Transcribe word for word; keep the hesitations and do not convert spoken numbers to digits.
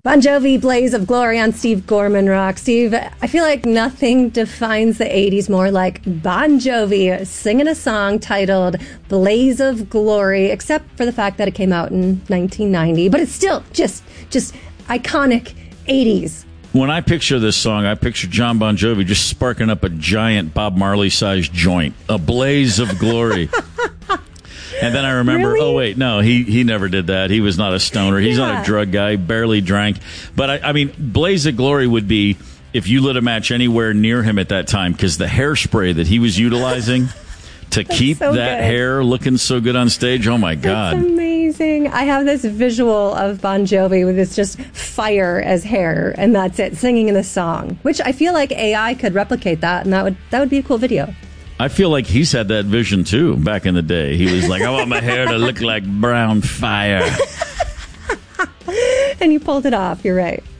Bon Jovi, Blaze of Glory on Steve Gorman Rock. Steve, I feel like nothing defines the eighties more like Bon Jovi singing a song titled Blaze of Glory, except for the fact that it came out in nineteen ninety. But it's still just, just iconic eighties. When I picture this song, I picture John Bon Jovi just sparking up a giant Bob Marley-sized joint. A blaze of glory. And then I remember, Really? oh, wait, no, he, he never did that. He was not a stoner. He's Yeah. not a drug guy, barely drank. But, I, I mean, Blaze of Glory would be if you lit a match anywhere near him at that time, because the hairspray that he was utilizing to keep so that good. hair looking so good on stage, oh, my God. That's amazing. I have this visual of Bon Jovi with this just fire as hair, and that's it, singing in the song, which I feel like A I could replicate that, and that would that would be a cool video. I feel like he's had that vision, too, back in the day. He was like, I want my hair to look like brown fire. And you pulled it off. You're right.